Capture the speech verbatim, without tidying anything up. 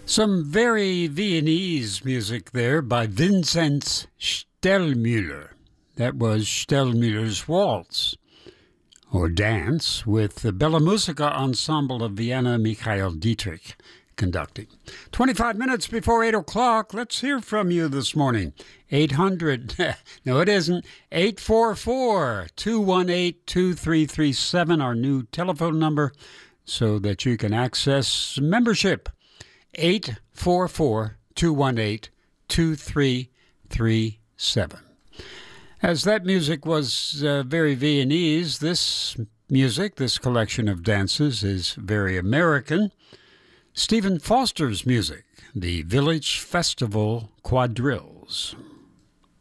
Some very Viennese music there by Vinzenz Stellmüller. That was Stellmüller's Waltz, or Dance, with the Bella Musica Ensemble of Vienna, Michael Dietrich conducting. twenty-five minutes before eight o'clock, let's hear from you this morning. eight hundred, no it isn't, eight four four, two one eight, two three three seven, our new telephone number, so that you can access membership. eight four four, two one eight, two three three seven. As that music was uh, very Viennese, this music, this collection of dances, is very American. Stephen Foster's music, the Village Festival Quadrilles.